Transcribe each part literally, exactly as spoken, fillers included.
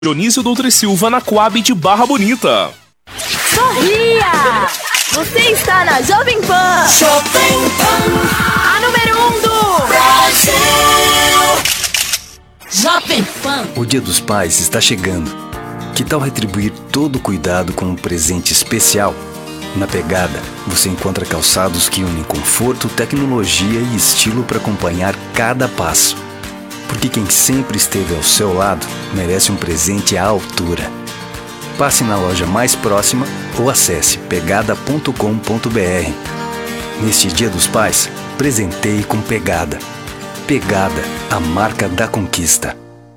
Dionísio Doutor Silva na Coab de Barra Bonita. Sorria! Você está na Jovem Pan. Jovem Pan. A número um do Brasil. Jovem Pan. O Dia dos Pais está chegando. Que tal retribuir todo o cuidado com um presente especial? Na Pegada, você encontra calçados que unem conforto, tecnologia e estilo para acompanhar cada passo. Porque quem sempre esteve ao seu lado merece um presente à altura. Passe na loja mais próxima ou acesse pegada ponto com ponto br. Neste Dia dos Pais, presenteie com Pegada. Pegada, a marca da conquista.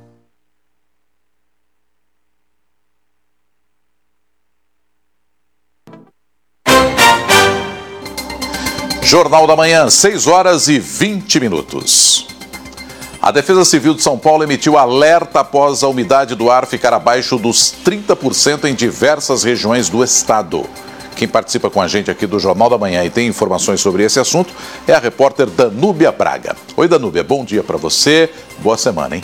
Jornal da Manhã, seis horas e vinte minutos. A Defesa Civil de São Paulo emitiu alerta após a umidade do ar ficar abaixo dos trinta por cento em diversas regiões do estado. Quem participa com a gente aqui do Jornal da Manhã e tem informações sobre esse assunto é a repórter Danúbia Braga. Oi, Danúbia, bom dia para você, boa semana, hein?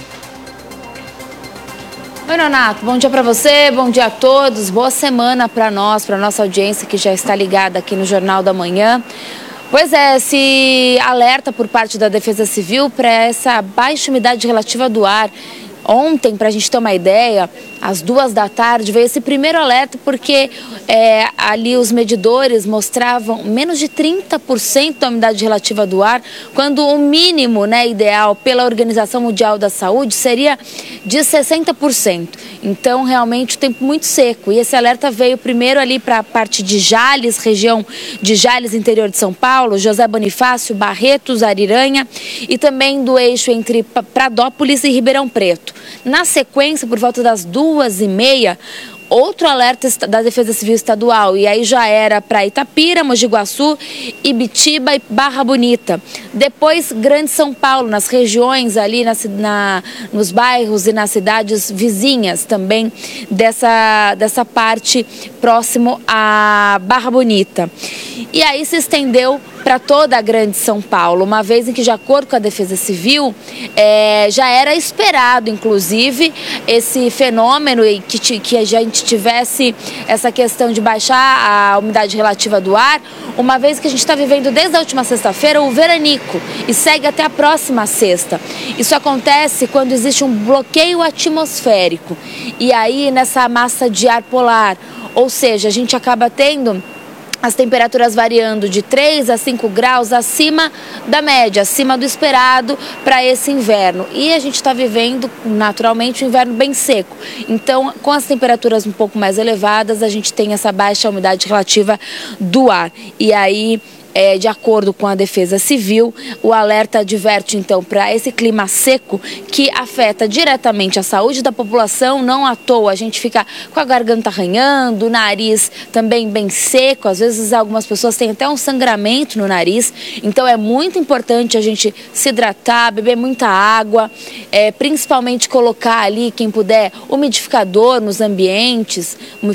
Oi, Nonato, bom dia para você, bom dia a todos, boa semana para nós, para nossa audiência que já está ligada aqui no Jornal da Manhã. Pois é, esse alerta por parte da Defesa Civil para essa baixa umidade relativa do ar. Ontem, para a gente ter uma ideia, às duas da tarde, veio esse primeiro alerta porque é, ali os medidores mostravam menos de trinta por cento da umidade relativa do ar, quando o mínimo, né, ideal pela Organização Mundial da Saúde seria de sessenta por cento. Então, realmente, o tempo muito seco. E esse alerta veio primeiro ali para a parte de Jales, região de Jales, interior de São Paulo, José Bonifácio, Barretos, Ariranha, e também do eixo entre Pradópolis e Ribeirão Preto. Na sequência, por volta das duas e meia, outro alerta da Defesa Civil Estadual, e aí já era para Itapira, Mogi Guaçu, Ibitiba e Barra Bonita. Depois, Grande São Paulo, nas regiões ali, na, na, nos bairros e nas cidades vizinhas também dessa, dessa parte próximo à Barra Bonita. E aí se estendeu para toda a Grande São Paulo, uma vez em que, de acordo com a Defesa Civil, é, já era esperado, inclusive, esse fenômeno e que, que a gente tivesse essa questão de baixar a umidade relativa do ar, uma vez que a gente está vivendo desde a última sexta-feira o veranico e segue até a próxima sexta. Isso acontece quando existe um bloqueio atmosférico e aí nessa massa de ar polar, ou seja, a gente acaba tendo as temperaturas variando de três a cinco graus acima da média, acima do esperado para esse inverno. E a gente está vivendo, naturalmente, um inverno bem seco. Então, com as temperaturas um pouco mais elevadas, a gente tem essa baixa umidade relativa do ar. E aí, É, de acordo com a Defesa Civil, o alerta adverte então para esse clima seco que afeta diretamente a saúde da população. Não à toa a gente fica com a garganta arranhando, o nariz também bem seco, às vezes algumas pessoas têm até um sangramento no nariz. Então é muito importante a gente se hidratar, beber muita água, é, principalmente colocar ali, quem puder, umidificador nos ambientes.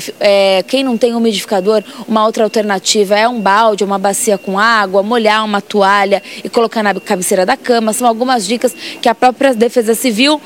É, quem não tem umidificador, uma outra alternativa é um balde, uma bacia com água, molhar uma toalha e colocar na cabeceira da cama. São algumas dicas que a própria Defesa Civil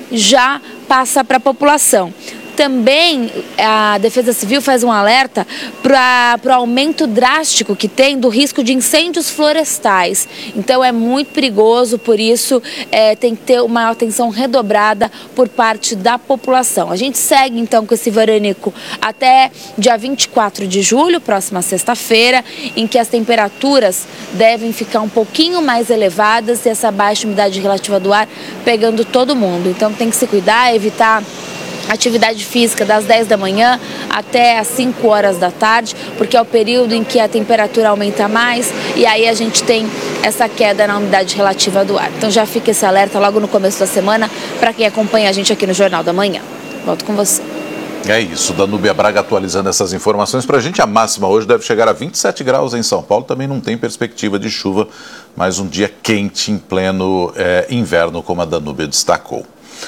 já passa para a população. Também a Defesa Civil faz um alerta para o aumento drástico que tem do risco de incêndios florestais. Então é muito perigoso, por isso é, tem que ter uma atenção redobrada por parte da população. A gente segue então com esse veranico até dia vinte e quatro de julho, próxima sexta-feira, em que as temperaturas devem ficar um pouquinho mais elevadas e essa baixa umidade relativa do ar pegando todo mundo. Então tem que se cuidar, evitar atividade física das dez da manhã até as cinco horas da tarde, porque é o período em que a temperatura aumenta mais e aí a gente tem essa queda na umidade relativa do ar. Então já fica esse alerta logo no começo da semana para quem acompanha a gente aqui no Jornal da Manhã. Volto com você. É isso, Danúbia Braga atualizando essas informações para a gente. A máxima hoje deve chegar a vinte e sete graus em São Paulo, também não tem perspectiva de chuva, mas um dia quente em pleno é, inverno, como a Danúbia destacou.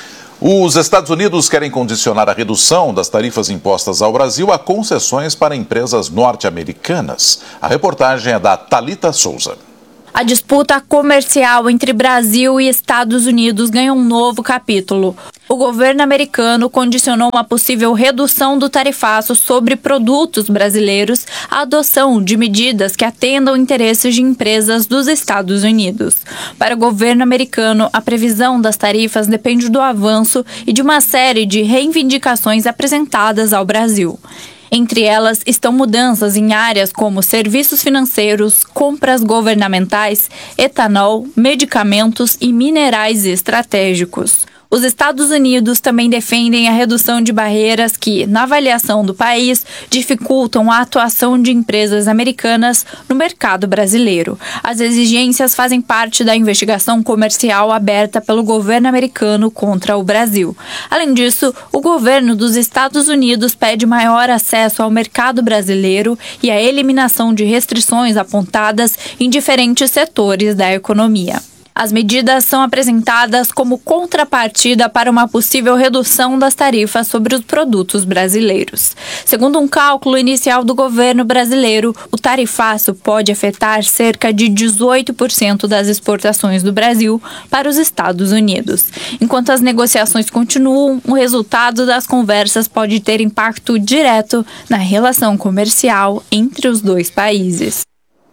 Os Estados Unidos querem condicionar a redução das tarifas impostas ao Brasil a concessões para empresas norte-americanas. A reportagem é da Thalita Souza. A disputa comercial entre Brasil e Estados Unidos ganha um novo capítulo. O governo americano condicionou uma possível redução do tarifaço sobre produtos brasileiros à adoção de medidas que atendam interesses de empresas dos Estados Unidos. Para o governo americano, a previsão das tarifas depende do avanço e de uma série de reivindicações apresentadas ao Brasil. Entre elas estão mudanças em áreas como serviços financeiros, compras governamentais, etanol, medicamentos e minerais estratégicos. Os Estados Unidos também defendem a redução de barreiras que, na avaliação do país, dificultam a atuação de empresas americanas no mercado brasileiro. As exigências fazem parte da investigação comercial aberta pelo governo americano contra o Brasil. Além disso, o governo dos Estados Unidos pede maior acesso ao mercado brasileiro e a eliminação de restrições apontadas em diferentes setores da economia. As medidas são apresentadas como contrapartida para uma possível redução das tarifas sobre os produtos brasileiros. Segundo um cálculo inicial do governo brasileiro, o tarifaço pode afetar cerca de dezoito por cento das exportações do Brasil para os Estados Unidos. Enquanto as negociações continuam, o resultado das conversas pode ter impacto direto na relação comercial entre os dois países.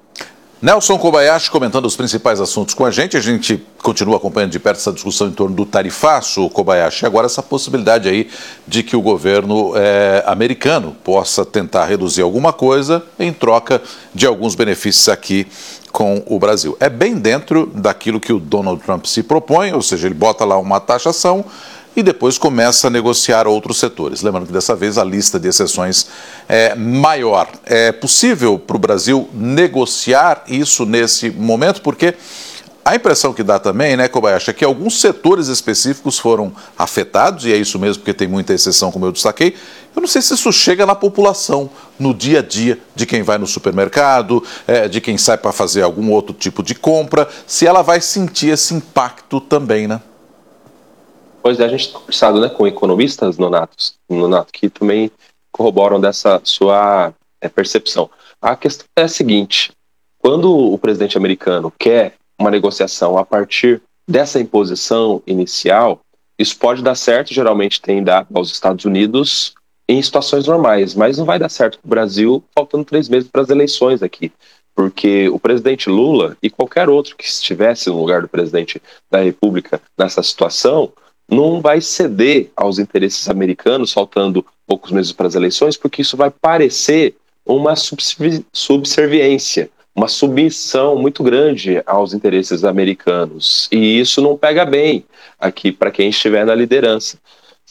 Nelson Kobayashi comentando os principais assuntos com a gente. A gente continua acompanhando de perto essa discussão em torno do tarifaço, Kobayashi. Agora essa possibilidade aí de que o governo é, americano possa tentar reduzir alguma coisa em troca de alguns benefícios aqui com o Brasil. É bem dentro daquilo que o Donald Trump se propõe, ou seja, ele bota lá uma taxação e depois começa a negociar outros setores. Lembrando que dessa vez a lista de exceções é maior. É possível para o Brasil negociar isso nesse momento? Porque a impressão que dá também, né, Kobayashi, é que alguns setores específicos foram afetados, e é isso mesmo porque tem muita exceção, como eu destaquei. Eu não sei se isso chega na população, no dia a dia de quem vai no supermercado, é, de quem sai para fazer algum outro tipo de compra, se ela vai sentir esse impacto também, né? Pois é, a gente está conversado, né, com economistas, Nonato, Nonato, que também corroboram dessa sua é, percepção. A questão é a seguinte: quando o presidente americano quer uma negociação a partir dessa imposição inicial, isso pode dar certo, geralmente tem dado aos Estados Unidos em situações normais, mas não vai dar certo para o Brasil faltando três meses para as eleições aqui. Porque o presidente Lula e qualquer outro que estivesse no lugar do presidente da República nessa situação não vai ceder aos interesses americanos, faltando poucos meses para as eleições, porque isso vai parecer uma subserviência, uma submissão muito grande aos interesses americanos. E isso não pega bem aqui para quem estiver na liderança.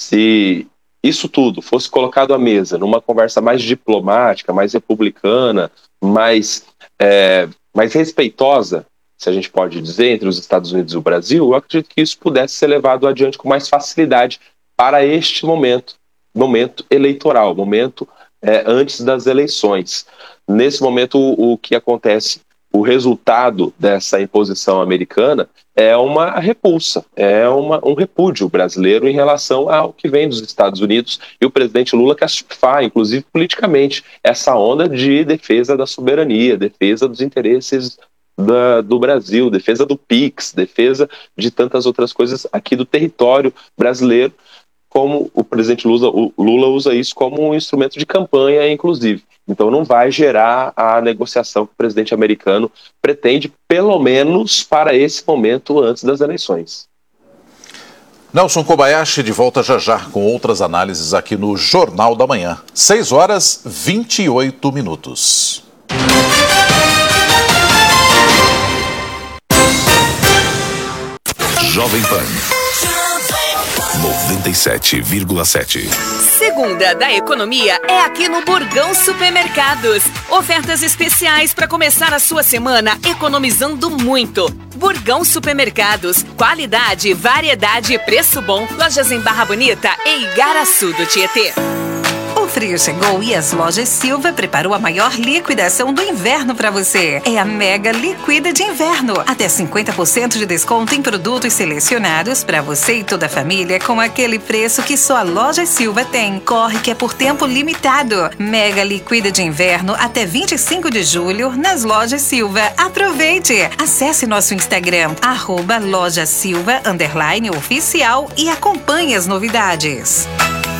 Se isso tudo fosse colocado à mesa numa conversa mais diplomática, mais republicana, mais, é, mais respeitosa, se a gente pode dizer, entre os Estados Unidos e o Brasil, eu acredito que isso pudesse ser levado adiante com mais facilidade para este momento, momento eleitoral, momento é, antes das eleições. Nesse momento, o, o que acontece, o resultado dessa imposição americana é uma repulsa, é uma, um repúdio brasileiro em relação ao que vem dos Estados Unidos, e o presidente Lula quer surfar, inclusive politicamente, essa onda de defesa da soberania, defesa dos interesses Da, do Brasil, defesa do PIX, defesa de tantas outras coisas aqui do território brasileiro, como o presidente Lula, o Lula usa isso como um instrumento de campanha, inclusive. Então não vai gerar a negociação que o presidente americano pretende, pelo menos para esse momento antes das eleições. Nelson Kobayashi de volta já já com outras análises aqui no Jornal da Manhã. seis horas e vinte e oito minutos. Jovem Pan noventa e sete vírgula sete. Segunda da economia é aqui no Burgão Supermercados. Ofertas especiais para começar a sua semana economizando muito. Burgão Supermercados. Qualidade, variedade e preço bom. Lojas em Barra Bonita e Igaraçu do Tietê. frio chegou e as Lojas Silva preparou a maior liquidação do inverno para você. É a Mega Liquida de Inverno. Até cinquenta por cento de desconto em produtos selecionados para você e toda a família com aquele preço que só a Lojas Silva tem. Corre que é por tempo limitado. Mega Liquida de Inverno até vinte e cinco de julho nas Lojas Silva. Aproveite! Acesse nosso Instagram, arroba Loja Silva, underline oficial e acompanhe as novidades.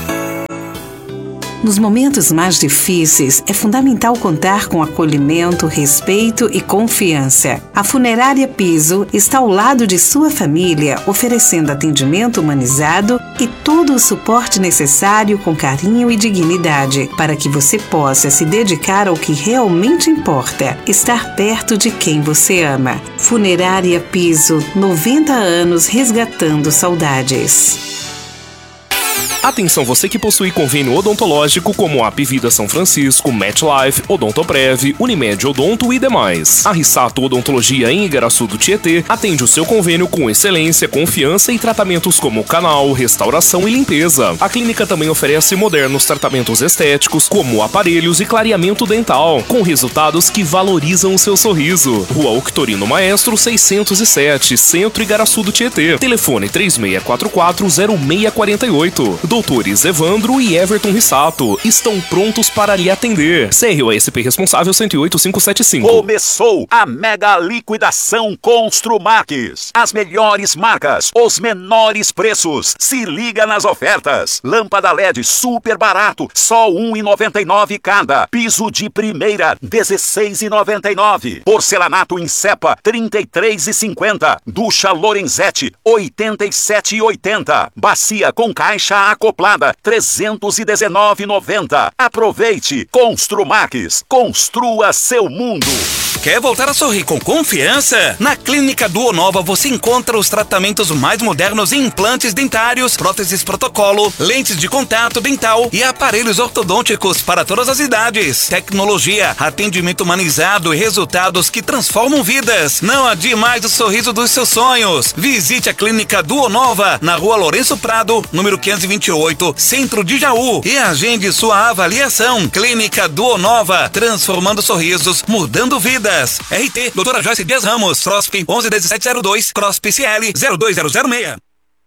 Nos momentos mais difíceis, é fundamental contar com acolhimento, respeito e confiança. A Funerária Piso está ao lado de sua família, oferecendo atendimento humanizado e todo o suporte necessário com carinho e dignidade, para que você possa se dedicar ao que realmente importa, estar perto de quem você ama. Funerária Piso, noventa anos resgatando saudades. Atenção você que possui convênio odontológico como a Apvida São Francisco, MetLife, Odontoprev, Unimed Odonto e demais. A Rissato Odontologia em Igaraçu do Tietê atende o seu convênio com excelência, confiança e tratamentos como canal, restauração e limpeza. A clínica também oferece modernos tratamentos estéticos como aparelhos e clareamento dental, com resultados que valorizam o seu sorriso. Rua Octorino Maestro seiscentos e sete, Centro Igaraçu do Tietê. Telefone três seis quatro quatro, zero seis quatro oito. Doutores Evandro e Everton Rissato estão prontos para lhe atender. C R O S P responsável cento e oito, quinhentos e setenta e cinco. Começou a mega liquidação Construmax. As melhores marcas, os menores preços. Se liga nas ofertas. Lâmpada L E D super barato, só um real e noventa e nove centavos cada. Piso de primeira, dezesseis reais e noventa e nove centavos. Porcelanato em cepa, trinta e três reais e cinquenta centavos. Ducha Lorenzetti, oitenta e sete reais e oitenta centavos. Bacia com caixa acoplada, trezentos e dezenove reais e noventa centavos. Aproveite! Construmax, construa seu mundo! Quer voltar a sorrir com confiança? Na Clínica Duonova você encontra os tratamentos mais modernos em implantes dentários, próteses protocolo, lentes de contato dental e aparelhos ortodônticos para todas as idades. Tecnologia, atendimento humanizado e resultados que transformam vidas. Não adie mais o sorriso dos seus sonhos. Visite a Clínica Duonova na Rua Lourenço Prado, número quinhentos e vinte e oito, Centro de Jaú, e agende sua avaliação. Clínica Duonova, transformando sorrisos, mudando vidas. R T, doutora Joyce Dias Ramos, C R O S P onze dezessete zero dois, C R O S P C L zero dois zero zero seis.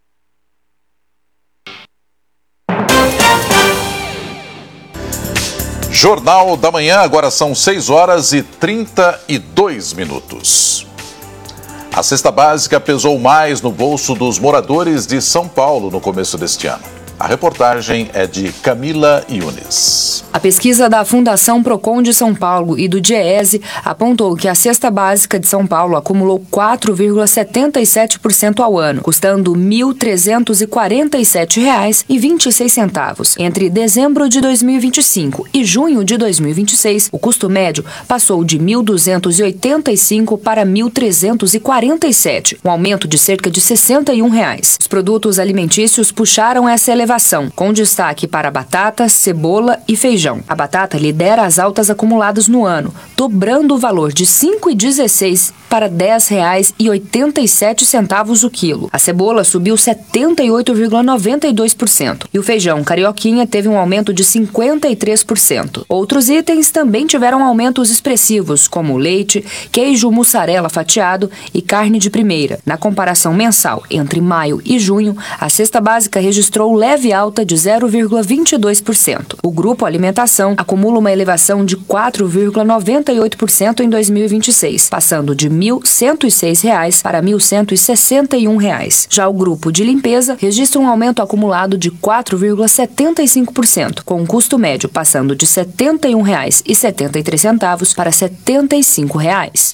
Jornal da Manhã, agora são seis horas e trinta e dois minutos. A cesta básica pesou mais no bolso dos moradores de São Paulo no começo deste ano. A reportagem é de Camila Yunes. A pesquisa da Fundação Procon de São Paulo e do Diese apontou que a cesta básica de São Paulo acumulou quatro vírgula setenta e sete por cento ao ano, custando mil trezentos e quarenta e sete reais e vinte e seis centavos. Entre dezembro de dois mil e vinte e cinco e junho de dois mil e vinte e seis, o custo médio passou de mil duzentos e oitenta e cinco para mil trezentos e quarenta e sete, um aumento de cerca de sessenta e um reais. Os produtos alimentícios puxaram essa elevação, com destaque para batata, cebola e feijão. A batata lidera as altas acumuladas no ano, dobrando o valor de cinco reais e dezesseis centavos para dez reais e oitenta e sete centavos o quilo. A cebola subiu setenta e oito vírgula noventa e dois por cento e o feijão carioquinha teve um aumento de cinquenta e três por cento. Outros itens também tiveram aumentos expressivos, como leite, queijo mussarela fatiado e carne de primeira. Na comparação mensal entre maio e junho, a cesta básica registrou leve alta de zero vírgula vinte e dois por cento. O grupo alimentação acumula uma elevação de quatro vírgula noventa e oito por cento em dois mil e vinte e seis, passando de mil cento e seis reais para mil cento e sessenta e um reais. Já o grupo de limpeza registra um aumento acumulado de quatro vírgula setenta e cinco por cento, com o custo médio passando de setenta e um reais e setenta e três centavos para setenta e cinco reais.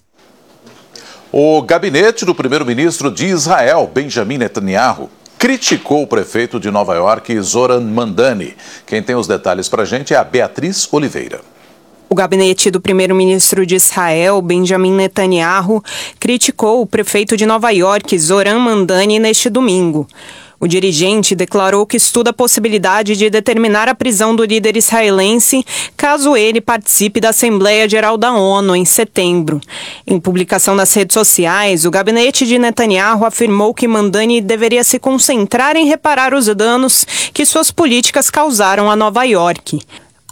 O gabinete do primeiro-ministro de Israel, Benjamin Netanyahu, criticou o prefeito de Nova York, Zoran Mandani. Quem tem os detalhes para a gente é a Beatriz Oliveira. O gabinete do primeiro-ministro de Israel, Benjamin Netanyahu, criticou o prefeito de Nova York, Zoran Mandani, neste domingo. O dirigente declarou que estuda a possibilidade de determinar a prisão do líder israelense caso ele participe da Assembleia Geral da ONU em setembro. Em publicação nas redes sociais, o gabinete de Netanyahu afirmou que Mandani deveria se concentrar em reparar os danos que suas políticas causaram a Nova York.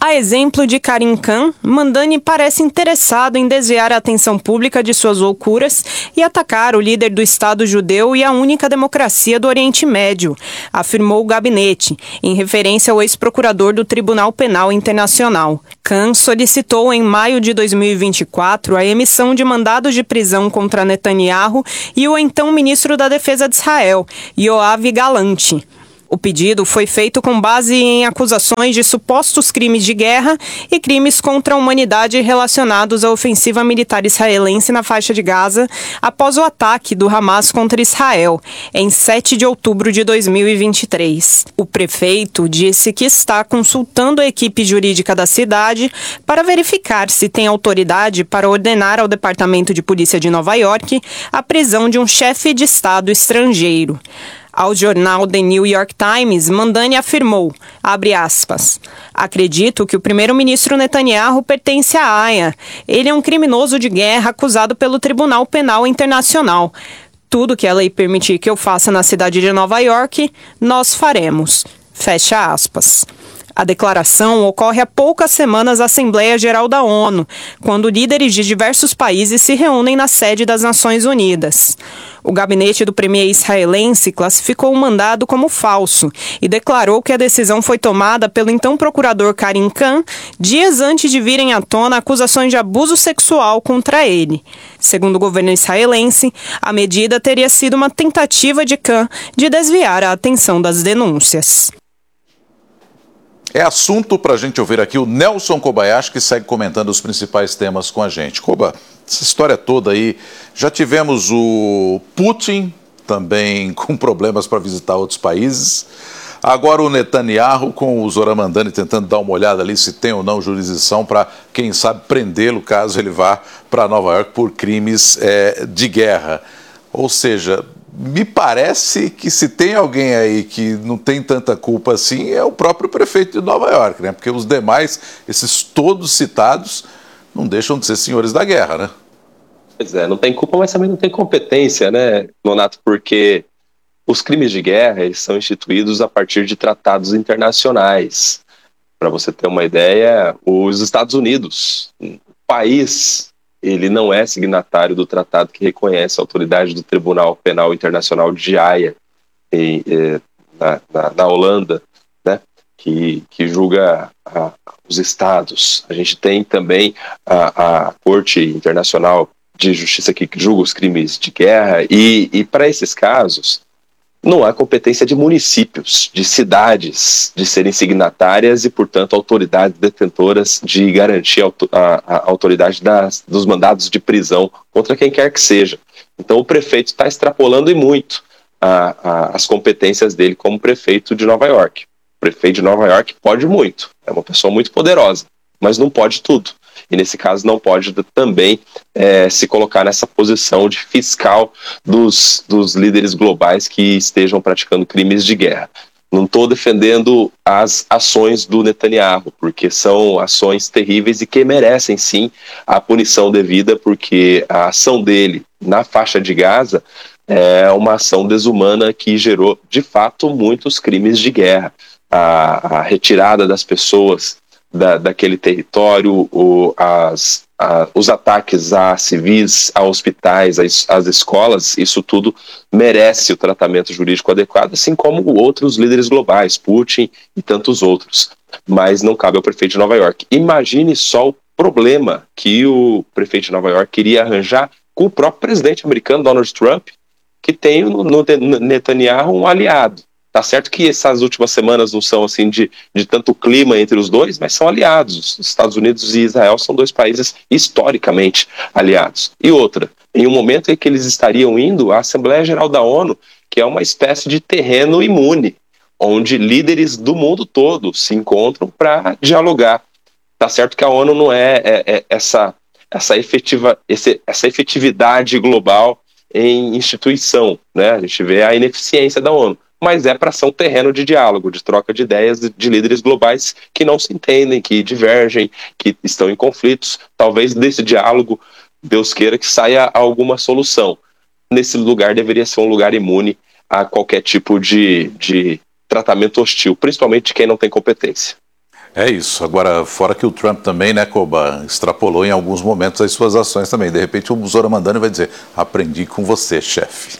A exemplo de Karim Khan, Mamdani parece interessado em desviar a atenção pública de suas loucuras e atacar o líder do Estado judeu e a única democracia do Oriente Médio, afirmou o gabinete, em referência ao ex-procurador do Tribunal Penal Internacional. Khan solicitou em maio de dois mil e vinte e quatro a emissão de mandados de prisão contra Netanyahu e o então ministro da Defesa de Israel, Yoav Gallant. O pedido foi feito com base em acusações de supostos crimes de guerra e crimes contra a humanidade relacionados à ofensiva militar israelense na faixa de Gaza após o ataque do Hamas contra Israel, em sete de outubro de dois mil e vinte e três. O prefeito disse que está consultando a equipe jurídica da cidade para verificar se tem autoridade para ordenar ao Departamento de Polícia de Nova York a prisão de um chefe de Estado estrangeiro. Ao jornal The New York Times, Mamdani afirmou, abre aspas, acredito que o primeiro-ministro Netanyahu pertence à Haia. Ele é um criminoso de guerra acusado pelo Tribunal Penal Internacional. Tudo que a lei permitir que eu faça na cidade de Nova York, nós faremos. Fecha aspas. A declaração ocorre há poucas semanas à Assembleia Geral da ONU, quando líderes de diversos países se reúnem na sede das Nações Unidas. O gabinete do premier israelense classificou o mandado como falso e declarou que a decisão foi tomada pelo então procurador Karim Khan dias antes de virem à tona acusações de abuso sexual contra ele. Segundo o governo israelense, a medida teria sido uma tentativa de Khan de desviar a atenção das denúncias. É assunto para a gente ouvir aqui o Nelson Kobayashi, que segue comentando os principais temas com a gente. Koba, essa história toda aí, já tivemos o Putin também com problemas para visitar outros países, agora o Netanyahu com o Zoran Mamdani tentando dar uma olhada ali se tem ou não jurisdição para, quem sabe, prendê-lo caso ele vá para Nova York por crimes é, de guerra. Ou seja, me parece que se tem alguém aí que não tem tanta culpa assim, é o próprio prefeito de Nova York, né? Porque os demais, esses todos citados, não deixam de ser senhores da guerra, né? Pois é, não tem culpa, mas também não tem competência, né, Nonato? Porque os crimes de guerra, eles são instituídos a partir de tratados internacionais. Para você ter uma ideia, os Estados Unidos, um país... ele não é signatário do tratado que reconhece a autoridade do Tribunal Penal Internacional de Haia, em, eh, na, na, na Holanda, né, que, que julga a, os estados. A gente tem também a, a Corte Internacional de Justiça que julga os crimes de guerra, e, e para esses casos não há competência de municípios, de cidades, de serem signatárias e, portanto, autoridades detentoras de garantir a, a, a autoridade das, dos mandados de prisão contra quem quer que seja. Então, o prefeito está extrapolando e muito a, a, as competências dele como prefeito de Nova York. O prefeito de Nova York pode muito, é uma pessoa muito poderosa, mas não pode tudo. E nesse caso não pode também é, se colocar nessa posição de fiscal dos, dos líderes globais que estejam praticando crimes de guerra. Não estou defendendo as ações do Netanyahu, porque são ações terríveis e que merecem sim a punição devida, porque a ação dele na faixa de Gaza é uma ação desumana que gerou de fato muitos crimes de guerra. A, a retirada das pessoas Da, daquele território, o, as, a, os ataques a civis, a hospitais, às, às escolas, isso tudo merece o tratamento jurídico adequado, assim como outros líderes globais, Putin e tantos outros. Mas não cabe ao prefeito de Nova York. Imagine só o problema que o prefeito de Nova York queria arranjar com o próprio presidente americano, Donald Trump, que tem no, no Netanyahu um aliado. Tá certo que essas últimas semanas não são assim de, de tanto clima entre os dois, mas são aliados. Os Estados Unidos e Israel são dois países historicamente aliados. E outra, em um momento em que eles estariam indo à Assembleia Geral da ONU, que é uma espécie de terreno imune, onde líderes do mundo todo se encontram para dialogar. Tá certo que a ONU não é, é, é essa, essa, efetiva, esse, essa efetividade global em instituição, né? A gente vê a ineficiência da ONU. Mas é para ser um terreno de diálogo, de troca de ideias de líderes globais que não se entendem, que divergem, que estão em conflitos. Talvez desse diálogo, Deus queira que saia alguma solução. Nesse lugar deveria ser um lugar imune a qualquer tipo de, de tratamento hostil, principalmente de quem não tem competência. É isso. Agora, fora que o Trump também, né, Koba, extrapolou em alguns momentos as suas ações também. De repente o Zoran Mandani vai dizer, aprendi com você, chefe.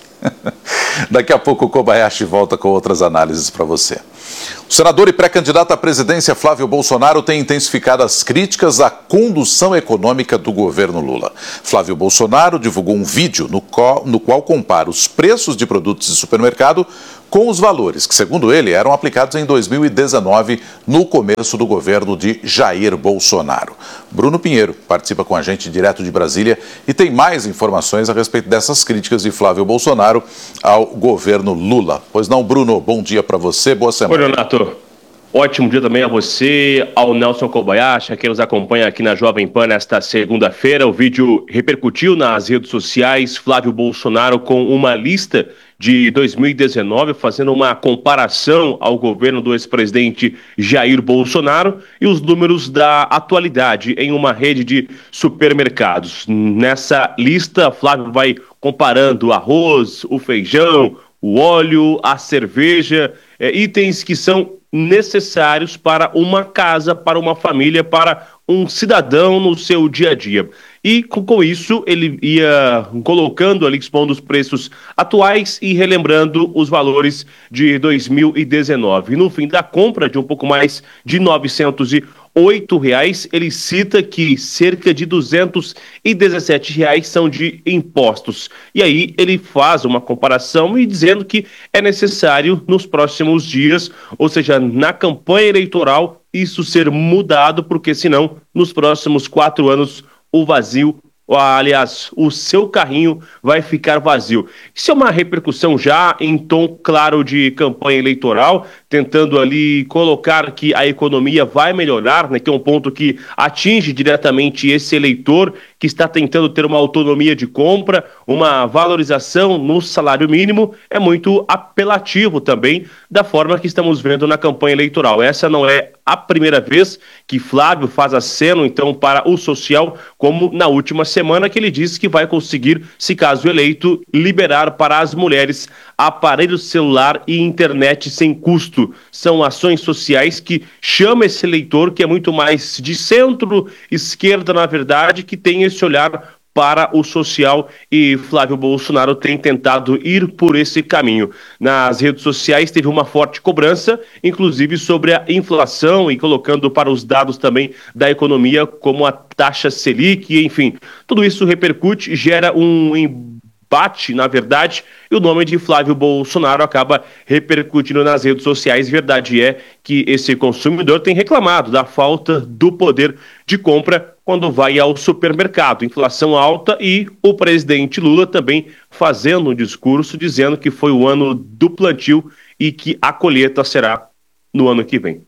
Daqui a pouco o Kobayashi volta com outras análises para você. O senador e pré-candidato à presidência Flávio Bolsonaro tem intensificado as críticas à condução econômica do governo Lula. Flávio Bolsonaro divulgou um vídeo no qual, no qual compara os preços de produtos de supermercado com os valores que, segundo ele, eram aplicados em dois mil e dezenove, no começo do governo de Jair Bolsonaro. Bruno Pinheiro participa com a gente direto de Brasília e tem mais informações a respeito dessas críticas de Flávio Bolsonaro ao governo Lula. Pois não, Bruno, bom dia para você, boa semana. Oi, Leonardo. Ótimo dia também a você, ao Nelson Kobayashi, a quem nos acompanha aqui na Jovem Pan nesta segunda-feira. O vídeo repercutiu nas redes sociais, Flávio Bolsonaro com uma lista de dois mil e dezenove, fazendo uma comparação ao governo do ex-presidente Jair Bolsonaro e os números da atualidade em uma rede de supermercados. Nessa lista, Flávio vai comparando o arroz, o feijão, o óleo, a cerveja, é, itens que são necessários para uma casa, para uma família, para um cidadão no seu dia a dia. E com, com isso ele ia colocando ali, expondo os preços atuais e relembrando os valores de dois mil e dezenove. E no fim da compra de um pouco mais de novecentos e oito reais, ele cita que cerca de duzentos e dezessete reais são de impostos. E aí ele faz uma comparação e dizendo que é necessário nos próximos dias, ou seja, na campanha eleitoral, isso ser mudado, porque senão nos próximos quatro anos o vazio, aliás, o seu carrinho vai ficar vazio. Isso é uma repercussão já em tom claro de campanha eleitoral, tentando ali colocar que a economia vai melhorar, né, que é um ponto que atinge diretamente esse eleitor que está tentando ter uma autonomia de compra, uma valorização no salário mínimo, é muito apelativo também da forma que estamos vendo na campanha eleitoral. Essa não é a primeira vez que Flávio faz aceno, então, para o social, como na última semana que ele disse que vai conseguir, se caso eleito, liberar para as mulheres aparelho celular e internet sem custo. São ações sociais que chamam esse eleitor, que é muito mais de centro-esquerda, na verdade, que tem esse olhar para o social, e Flávio Bolsonaro tem tentado ir por esse caminho. Nas redes sociais teve uma forte cobrança, inclusive sobre a inflação, e colocando para os dados também da economia, como a taxa Selic, enfim. Tudo isso repercute, gera um embate, na verdade, e o nome de Flávio Bolsonaro acaba repercutindo nas redes sociais. Verdade é que esse consumidor tem reclamado da falta do poder de compra quando vai ao supermercado. Inflação alta e o presidente Lula também fazendo um discurso dizendo que foi o ano do plantio e que a colheita será no ano que vem.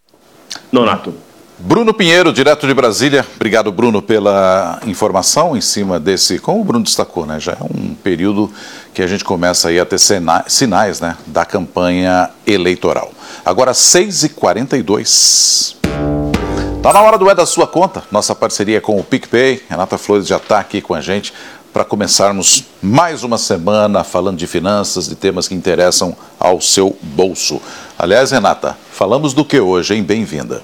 Nonato. Bruno Pinheiro, direto de Brasília. Obrigado, Bruno, pela informação em cima desse, como o Bruno destacou, né? Já é um período que a gente começa aí a ter sinais, né, da campanha eleitoral. Agora, seis e quarenta e dois. Está na hora do É da Sua Conta, nossa parceria com o PicPay. Renata Flores já está aqui com a gente para começarmos mais uma semana falando de finanças, de temas que interessam ao seu bolso. Aliás, Renata, falamos do que hoje, hein? Bem-vinda.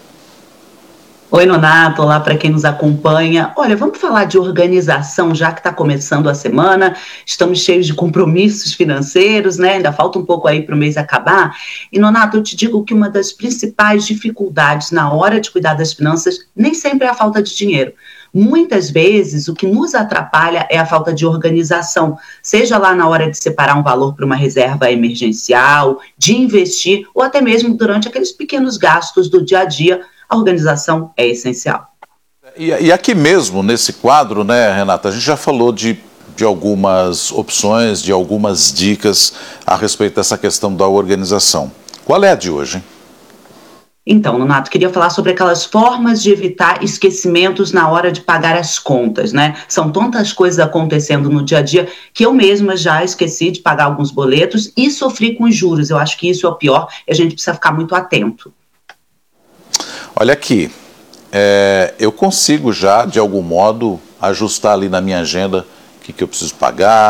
Oi, Nonato, olá para quem nos acompanha. Olha, vamos falar de organização, já que está começando a semana, estamos cheios de compromissos financeiros, né? Ainda falta um pouco aí para o mês acabar. E, Nonato, eu te digo que uma das principais dificuldades na hora de cuidar das finanças nem sempre é a falta de dinheiro. Muitas vezes, o que nos atrapalha é a falta de organização, seja lá na hora de separar um valor para uma reserva emergencial, de investir, ou até mesmo durante aqueles pequenos gastos do dia a dia. A organização é essencial. E, e aqui mesmo, nesse quadro, né, Renata, a gente já falou de, de algumas opções, de algumas dicas a respeito dessa questão da organização. Qual é a de hoje, hein? Então, Nonato, queria falar sobre aquelas formas de evitar esquecimentos na hora de pagar as contas, né? São tantas coisas acontecendo no dia a dia que eu mesma já esqueci de pagar alguns boletos e sofri com os juros. Eu acho que isso é o pior e a gente precisa ficar muito atento. Olha aqui, é, eu consigo já, de algum modo, ajustar ali na minha agenda o que, que eu preciso pagar,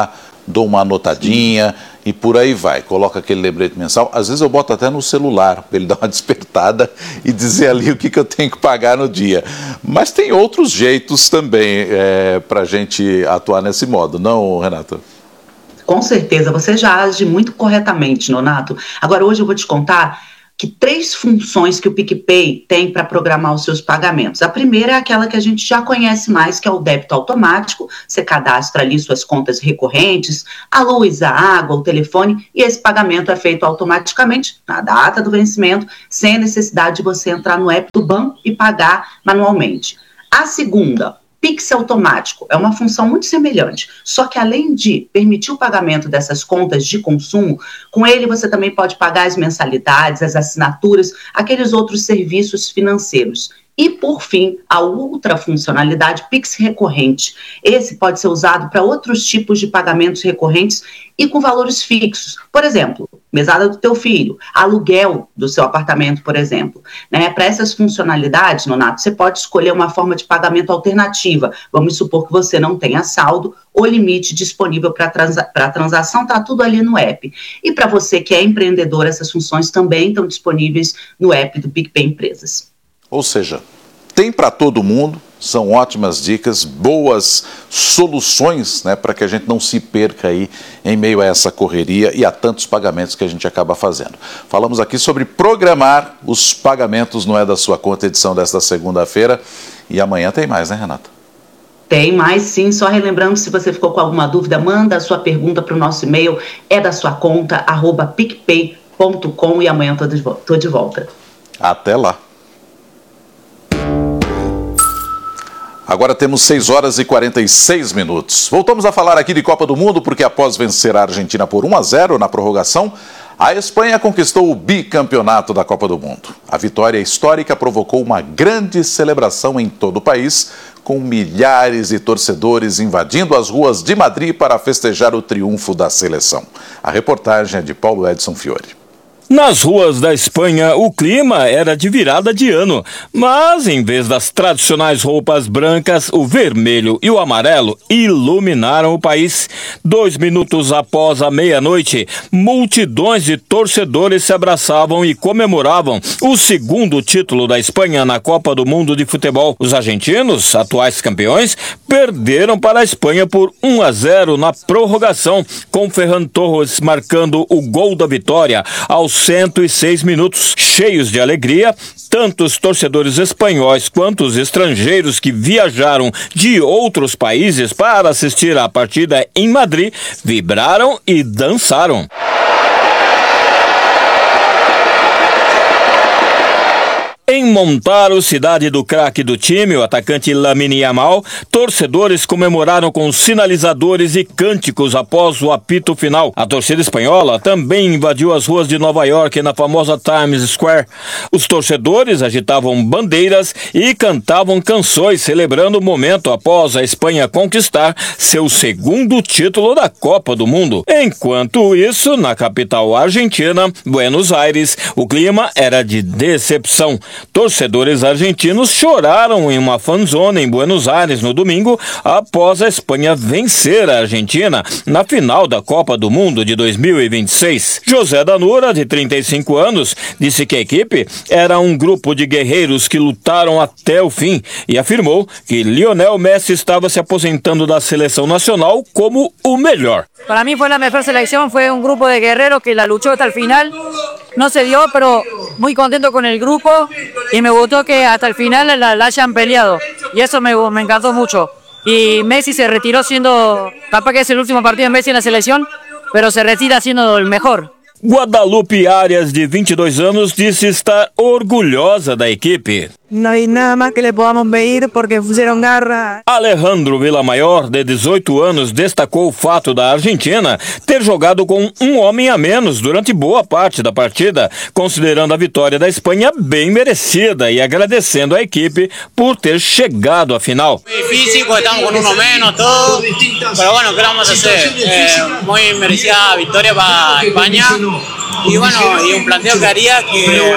dou uma anotadinha e por aí vai. Coloca aquele lembrete mensal. Às vezes eu boto até no celular, para ele dar uma despertada e dizer ali o que, que eu tenho que pagar no dia. Mas tem outros jeitos também é, para a gente atuar nesse modo, não, Renata? Com certeza, você já age muito corretamente, Nonato. Agora, hoje eu vou te contar que três funções que o PicPay tem para programar os seus pagamentos. A primeira é aquela que a gente já conhece mais, que é o débito automático. Você cadastra ali suas contas recorrentes, a luz, a água, o telefone, e esse pagamento é feito automaticamente na data do vencimento, sem a necessidade de você entrar no app do banco e pagar manualmente. A segunda, Pix automático, é uma função muito semelhante, só que além de permitir o pagamento dessas contas de consumo, com ele você também pode pagar as mensalidades, as assinaturas, aqueles outros serviços financeiros. E, por fim, a outra funcionalidade, Pix recorrente. Esse pode ser usado para outros tipos de pagamentos recorrentes e com valores fixos. Por exemplo, mesada do teu filho, aluguel do seu apartamento, por exemplo. Né? Para essas funcionalidades, Nonato, você pode escolher uma forma de pagamento alternativa. Vamos supor que você não tenha saldo ou limite disponível para transa a transação, está tudo ali no app. E para você que é empreendedor, essas funções também estão disponíveis no app do PicPay Empresas. Ou seja, tem para todo mundo, são ótimas dicas, boas soluções, né, para que a gente não se perca aí em meio a essa correria e a tantos pagamentos que a gente acaba fazendo. Falamos aqui sobre programar os pagamentos, não é da sua conta, edição desta segunda-feira, e amanhã tem mais, né, Renata? Tem mais sim, só relembrando, se você ficou com alguma dúvida, manda a sua pergunta para o nosso e-mail, é da sua conta, arroba picpay ponto com, e amanhã eu estou de volta. Até lá. Agora temos seis horas e quarenta e seis minutos. Voltamos a falar aqui de Copa do Mundo, porque após vencer a Argentina por um a zero na prorrogação, a Espanha conquistou o bicampeonato da Copa do Mundo. A vitória histórica provocou uma grande celebração em todo o país, com milhares de torcedores invadindo as ruas de Madrid para festejar o triunfo da seleção. A reportagem é de Paulo Edson Fiore. Nas ruas da Espanha, o clima era de virada de ano, mas em vez das tradicionais roupas brancas, o vermelho e o amarelo iluminaram o país. Dois minutos após a meia-noite, multidões de torcedores se abraçavam e comemoravam o segundo título da Espanha na Copa do Mundo de Futebol. Os argentinos, atuais campeões, perderam para a Espanha por um a zero na prorrogação, com Ferran Torres marcando o gol da vitória aos cento e seis minutos. Cheios de alegria, tanto os torcedores espanhóis quanto os estrangeiros que viajaram de outros países para assistir à partida em Madrid vibraram e dançaram. Em Montaro, cidade do craque do time, o atacante Lamine Yamal, torcedores comemoraram com sinalizadores e cânticos após o apito final. A torcida espanhola também invadiu as ruas de Nova York na famosa Times Square. Os torcedores agitavam bandeiras e cantavam canções celebrando o momento após a Espanha conquistar seu segundo título da Copa do Mundo. Enquanto isso, na capital argentina, Buenos Aires, o clima era de decepção. Torcedores argentinos choraram em uma fanzone em Buenos Aires no domingo após a Espanha vencer a Argentina na final da Copa do Mundo de dois mil e vinte e seis. José Danura, de trinta e cinco anos, disse que a equipe era um grupo de guerreiros que lutaram até o fim e afirmou que Lionel Messi estava se aposentando da seleção nacional como o melhor. Para mí fue la mejor selección, fue un grupo de guerreros que la luchó hasta el final. No se dio, pero muy contento con el grupo y me gustó que hasta el final la, la hayan peleado y eso me, me encantó mucho. Y Messi se retiró siendo, capaz que es el último partido de Messi en la selección, pero se retira siendo el mejor. Guadalupe Arias, de vinte e dois anos, disse estar orgulhosa da equipe. No hay nada más que le podamos pedir porque pusieron garra. Alejandro Villamayor, de dezoito anos, destacou o fato da Argentina ter jogado com um homem a menos durante boa parte da partida, considerando a vitória da Espanha bem merecida e agradecendo a equipe por ter chegado à final. Difícil, porque estamos con uno menos, todo, pero bueno, ¿qué vamos a hacer? Eh, muy merecida victoria para España y bueno, y un planteo que haría que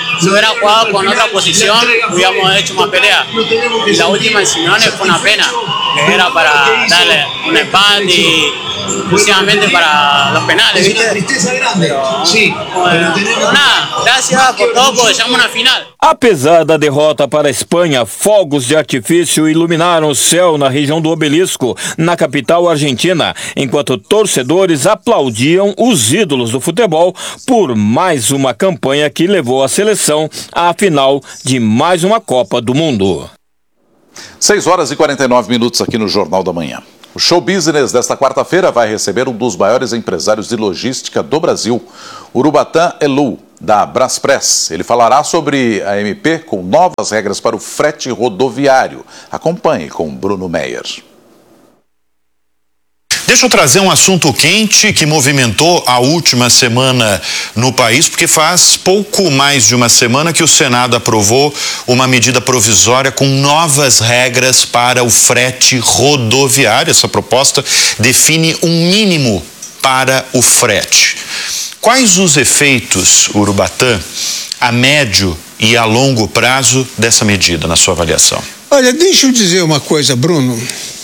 si hubiera jugado con otra posición, hubiéramos hecho más pelea. Y la última en Simeone fue una pena, que era para darle un empate y exclusivamente para los penales, ¿viste? Pero, bueno, pero nada, gracias por todo, porque llegamos a una final. Apesar da derrota para a Espanha, fogos de artifício iluminaram o céu na região do Obelisco, na capital argentina, enquanto torcedores aplaudiam os ídolos do futebol por mais uma campanha que levou a seleção à final de mais uma Copa do Mundo. seis horas e quarenta e nove minutos aqui no Jornal da Manhã. O Show Business desta quarta-feira vai receber um dos maiores empresários de logística do Brasil, Urubatã Elu, da Braspress. Ele falará sobre a M P com novas regras para o frete rodoviário. Acompanhe com Bruno Meyer. Deixa eu trazer um assunto quente que movimentou a última semana no país, porque faz pouco mais de uma semana que o Senado aprovou uma medida provisória com novas regras para o frete rodoviário. Essa proposta define um mínimo para o frete. Quais os efeitos, Urubatã, a médio e a longo prazo dessa medida, na sua avaliação? Olha, deixa eu dizer uma coisa, Bruno.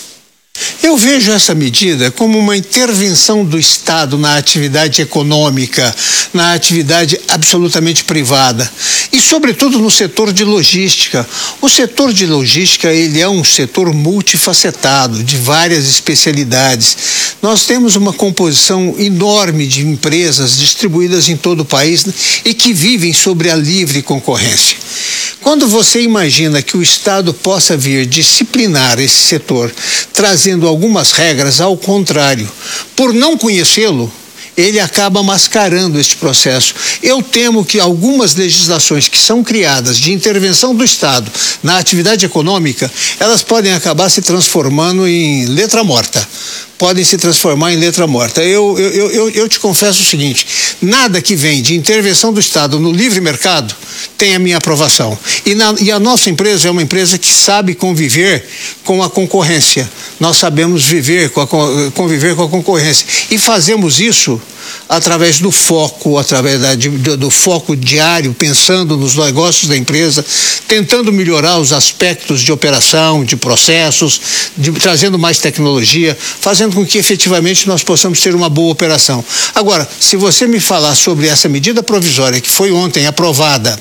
Eu vejo essa medida como uma intervenção do Estado na atividade econômica, na atividade absolutamente privada e, sobretudo, no setor de logística. O setor de logística, ele é um setor multifacetado, de várias especialidades. Nós temos uma composição enorme de empresas distribuídas em todo o país e que vivem sobre a livre concorrência. Quando você imagina que o Estado possa vir disciplinar esse setor, trazendo algumas regras, ao contrário, por não conhecê-lo, ele acaba mascarando este processo. Eu temo que algumas legislações que são criadas de intervenção do Estado na atividade econômica, elas podem acabar se transformando em letra morta. Podem se transformar em letra morta. Eu, eu, eu, eu te confesso o seguinte, nada que vem de intervenção do Estado no livre mercado tem a minha aprovação. E, na, e a nossa empresa é uma empresa que sabe conviver com a concorrência. Nós sabemos viver com a, conviver com a concorrência. E fazemos isso através do foco, através da, do, do foco diário, pensando nos negócios da empresa, tentando melhorar os aspectos de operação, de processos, de, trazendo mais tecnologia, fazendo com que efetivamente nós possamos ter uma boa operação. Agora, se você me falar sobre essa medida provisória que foi ontem aprovada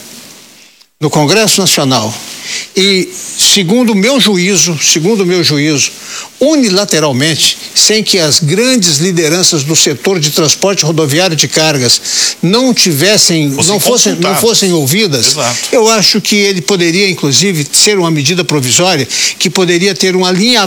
no Congresso Nacional e, segundo o meu juízo, segundo o meu juízo, unilateralmente, sem que as grandes lideranças do setor de transporte rodoviário de cargas não tivessem, fossem não fossem, não fossem ouvidas, exato, eu acho que ele poderia, inclusive, ser uma medida provisória que poderia ter um, alinha,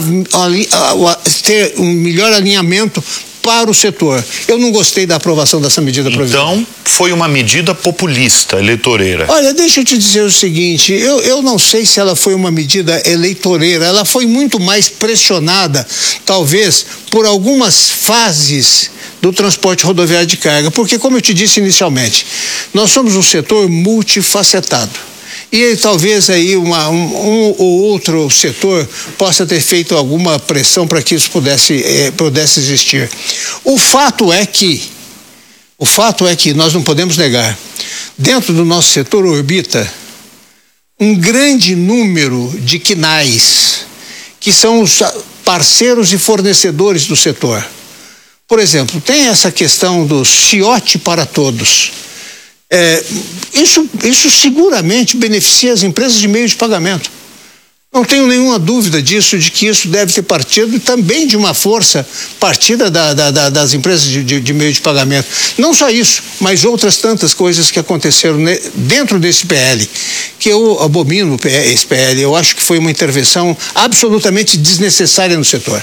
ter um melhor alinhamento para o setor. Eu não gostei da aprovação dessa medida provisória. Então, foi uma medida populista, eleitoreira. Olha, deixa eu te dizer o seguinte, eu, eu não sei se ela foi uma medida eleitoreira, ela foi muito mais pressionada, talvez, por algumas fases do transporte rodoviário de carga, porque, como eu te disse inicialmente, nós somos um setor multifacetado. E talvez aí uma, um, um ou outro setor possa ter feito alguma pressão para que isso pudesse, eh, pudesse existir. O fato é que, o fato é que nós não podemos negar, dentro do nosso setor orbita um grande número de quinais, que são os parceiros e fornecedores do setor. Por exemplo, tem essa questão do ciote para todos. É, isso, isso seguramente beneficia as empresas de meio de pagamento. Não tenho nenhuma dúvida disso, de que isso deve ter partido também de uma força partida da, da, da, das empresas de, de, de meio de pagamento. Não só isso, mas outras tantas coisas que aconteceram ne, dentro desse P L, que eu abomino esse P L. Eu acho que foi uma intervenção absolutamente desnecessária no setor.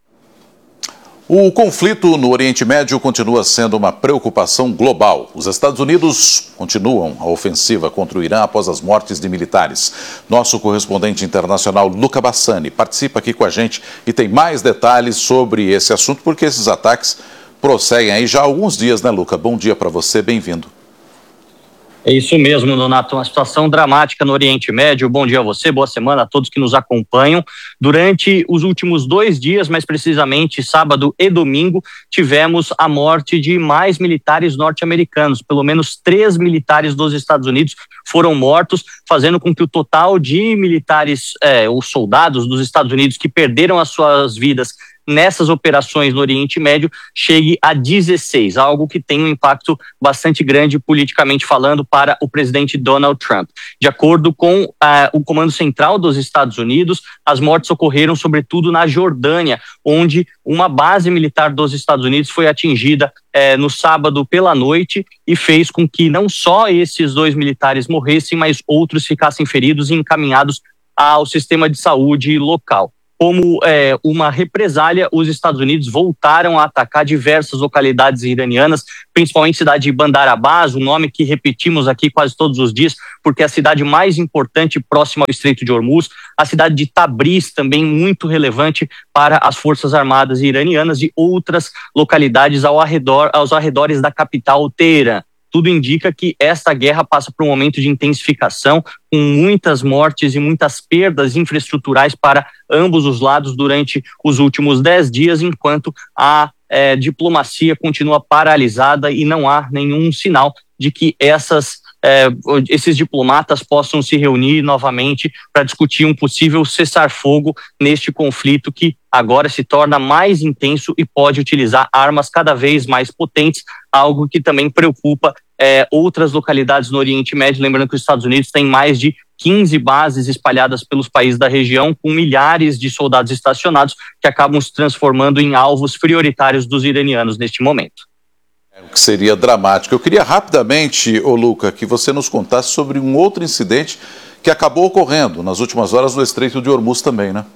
O conflito no Oriente Médio continua sendo uma preocupação global. Os Estados Unidos continuam a ofensiva contra o Irã após as mortes de militares. Nosso correspondente internacional, Luca Bassani, participa aqui com a gente e tem mais detalhes sobre esse assunto, porque esses ataques prosseguem aí já há alguns dias, né, Luca? Bom dia para você, bem-vindo. É isso mesmo, Donato, uma situação dramática no Oriente Médio. Bom dia a você, boa semana a todos que nos acompanham. Durante os últimos dois dias, mais precisamente sábado e domingo, tivemos a morte de mais militares norte-americanos. Pelo menos três militares dos Estados Unidos foram mortos, fazendo com que o total de militares, é, ou soldados dos Estados Unidos que perderam as suas vidas nessas operações no Oriente Médio chegue a dezesseis, algo que tem um impacto bastante grande politicamente falando para o presidente Donald Trump. De acordo com uh, o Comando Central dos Estados Unidos, as mortes ocorreram sobretudo na Jordânia, onde uma base militar dos Estados Unidos foi atingida eh, no sábado pela noite e fez com que não só esses dois militares morressem, mas outros ficassem feridos e encaminhados ao sistema de saúde local. Como é, uma represália, os Estados Unidos voltaram a atacar diversas localidades iranianas, principalmente a cidade de Bandar Abbas, um nome que repetimos aqui quase todos os dias, porque é a cidade mais importante próxima ao Estreito de Hormuz, a cidade de Tabriz, também muito relevante para as Forças Armadas iranianas, e outras localidades ao arredor, aos arredores da capital Teherã. Tudo indica que esta guerra passa por um momento de intensificação, com muitas mortes e muitas perdas infraestruturais para ambos os lados durante os últimos dez dias, enquanto a é, diplomacia continua paralisada e não há nenhum sinal de que essas, é, esses diplomatas possam se reunir novamente para discutir um possível cessar-fogo neste conflito que agora se torna mais intenso e pode utilizar armas cada vez mais potentes, algo que também preocupa é, outras localidades no Oriente Médio. Lembrando que os Estados Unidos têm mais de quinze bases espalhadas pelos países da região, com milhares de soldados estacionados que acabam se transformando em alvos prioritários dos iranianos neste momento. O que seria dramático. Eu queria rapidamente, ô Luca, que você nos contasse sobre um outro incidente que acabou ocorrendo nas últimas horas no Estreito de Hormuz também, né?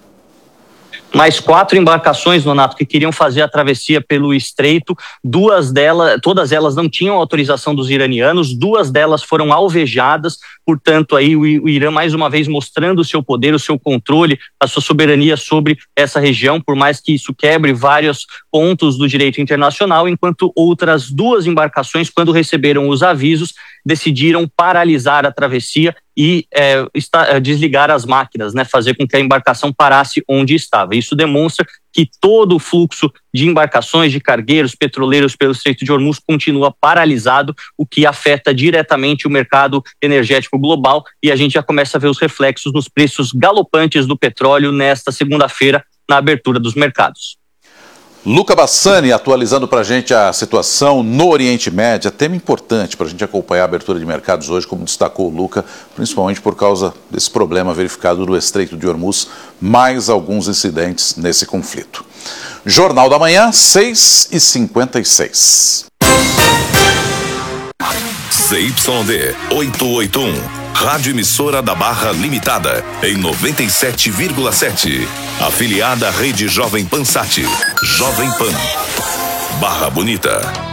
Mais quatro embarcações, Donato, que queriam fazer a travessia pelo estreito, duas delas, todas elas não tinham autorização dos iranianos, duas delas foram alvejadas, portanto aí o, o Irã mais uma vez mostrando o seu poder, o seu controle, a sua soberania sobre essa região, por mais que isso quebre vários pontos do direito internacional, enquanto outras duas embarcações, quando receberam os avisos, decidiram paralisar a travessia e é, está, desligar as máquinas, né, fazer com que a embarcação parasse onde estava. Isso demonstra que todo o fluxo de embarcações, de cargueiros, petroleiros pelo Estreito de Hormuz continua paralisado, o que afeta diretamente o mercado energético global, e a gente já começa a ver os reflexos nos preços galopantes do petróleo nesta segunda-feira, na abertura dos mercados. Luca Bassani atualizando para a gente a situação no Oriente Médio, tema importante para a gente acompanhar a abertura de mercados hoje, como destacou o Luca, principalmente por causa desse problema verificado no Estreito de Hormuz, mais alguns incidentes nesse conflito. Jornal da Manhã, seis e cinquenta e seis. Z Y D oitocentos e oitenta e um, Rádio Emissora da Barra Limitada, em noventa e sete vírgula sete. Afiliada à Rede Jovem Pan Sat. Jovem Pan. Barra Bonita.